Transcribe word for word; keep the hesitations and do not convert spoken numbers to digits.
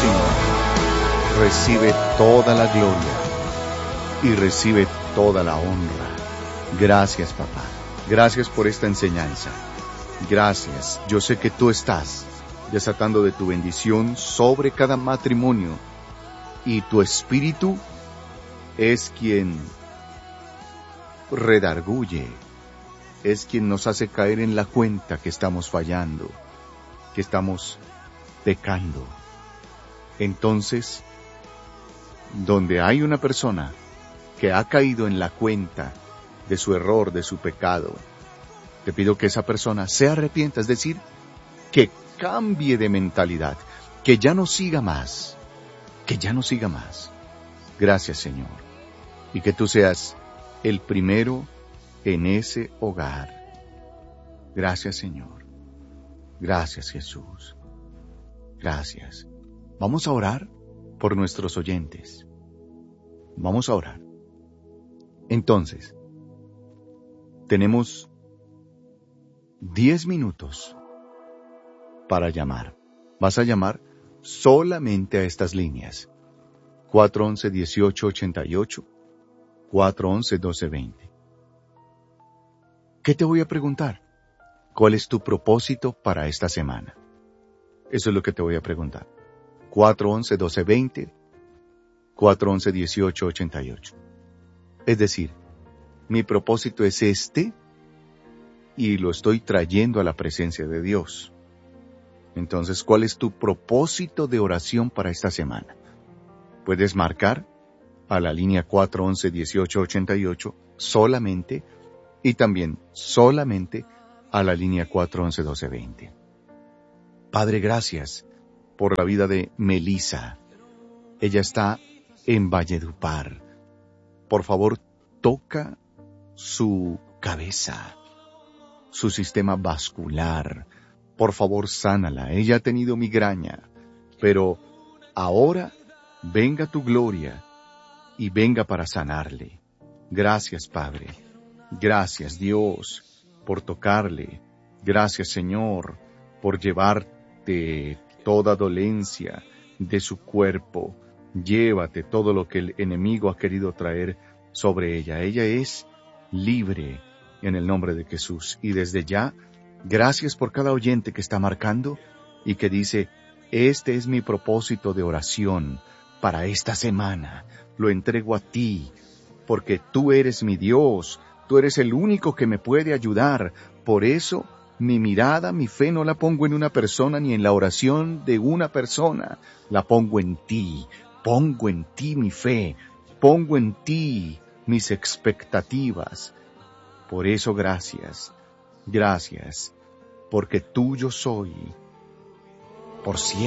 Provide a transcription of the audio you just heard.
Señor, recibe toda la gloria y recibe toda la honra. Gracias, papá. Gracias por esta enseñanza. Gracias. Yo sé que tú estás desatando de tu bendición sobre cada matrimonio y tu espíritu es quien redarguye, es quien nos hace caer en la cuenta que estamos fallando, que estamos pecando. Entonces, donde hay una persona que ha caído en la cuenta de su error, de su pecado, te pido que esa persona se arrepienta, es decir, que cambie de mentalidad, que ya no siga más, que ya no siga más. Gracias, Señor, y que tú seas el primero en ese hogar. Gracias, Señor. Gracias, Jesús. Gracias. Vamos a orar por nuestros oyentes. Vamos a orar. Entonces, tenemos diez minutos para llamar. Vas a llamar solamente a estas líneas. cuatro once, dieciocho ochenta y ocho, cuatro once, doce veinte. ¿Qué te voy a preguntar? ¿Cuál es tu propósito para esta semana? Eso es lo que te voy a preguntar. cuatro once, doce veinte, cuatro once, dieciocho ochenta y ocho. Es decir, mi propósito es este y lo estoy trayendo a la presencia de Dios. Entonces, ¿cuál es tu propósito de oración para esta semana? Puedes marcar a la línea cuatro once, dieciocho ochenta y ocho solamente y también solamente a la línea cuatro once, doce veinte. Padre, gracias por la vida de Melissa. Ella está en Valledupar. Por favor, toca su cabeza, su sistema vascular. Por favor, sánala. Ella ha tenido migraña, pero ahora venga tu gloria y venga para sanarle. Gracias, Padre. Gracias, Dios, por tocarle. Gracias, Señor, por llevarte toda dolencia de su cuerpo. Llévate todo lo que el enemigo ha querido traer sobre ella. Ella es libre en el nombre de Jesús. Y desde ya, gracias por cada oyente que está marcando y que dice, este es mi propósito de oración para esta semana. Lo entrego a ti, porque tú eres mi Dios. Tú eres el único que me puede ayudar. Por eso, mi mirada, mi fe no la pongo en una persona ni en la oración de una persona. La pongo en ti. Pongo en ti mi fe. Pongo en ti mis expectativas. Por eso, gracias. Gracias. Porque tuyo soy. Por siempre.